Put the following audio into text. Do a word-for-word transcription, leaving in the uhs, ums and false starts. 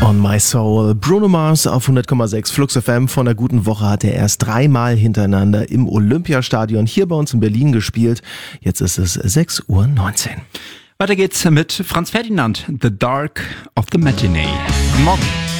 On My Soul. Bruno Mars auf hundert Komma sechs Flux F M. Von der guten Woche hat er erst dreimal hintereinander im Olympiastadion hier bei uns in Berlin gespielt. Jetzt ist es sechs Uhr neunzehn. Weiter geht's mit Franz Ferdinand, The Dark of the Matinee. Guten Morgen.